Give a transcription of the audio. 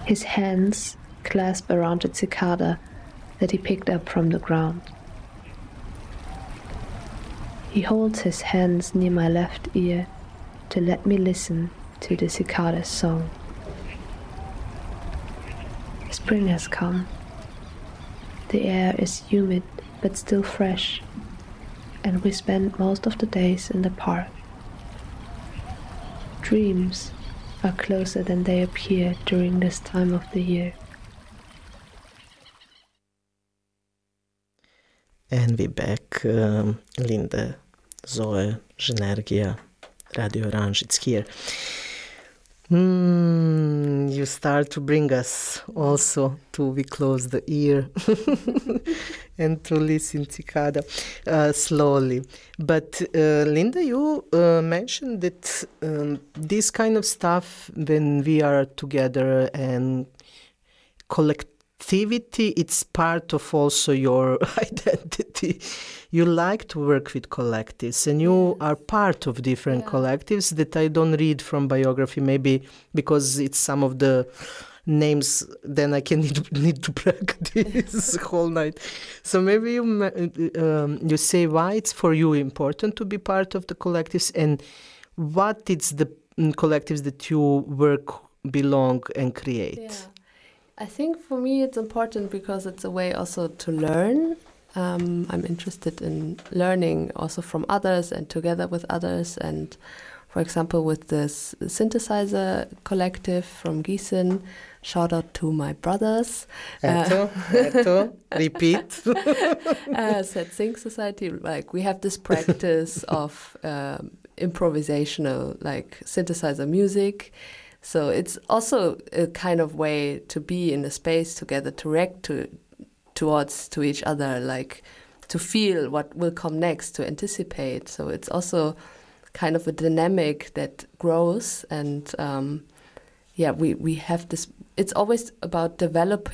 his hands clasped around a cicada that he picked up from the ground. He holds his hands near my left ear to let me listen to the cicada's song. Spring has come. The air is humid but still fresh, and we spend most of the days in the park. Dreams are closer than they appear during this time of the year. And we back, Linda, Zoe, Zhenergia, Radio Orange, it's here. You start to bring us also to we close the ear and to listen cicada slowly. But Linda, you mentioned that this kind of stuff, when we are together and collectivity, it's part of also your identity. You like to work with collectives, and you are part of different collectives that I don't read from biography, maybe because it's some of the names, then I can need to practice whole night. So maybe you say why it's for you important to be part of the collectives, and what it's the collectives that you work, belong, and create. Yeah. I think for me it's important because it's a way also to learn. I'm interested in learning also from others and together with others. And for example, with this synthesizer collective from Gießen, shout out to my brothers. Repeat. Said Sing Society, like we have this practice of improvisational, like synthesizer music. So it's also a kind of way to be in a space together, to react to each other, like to feel what will come next, to anticipate. So it's also kind of a dynamic that grows, and we have this. It's always about developing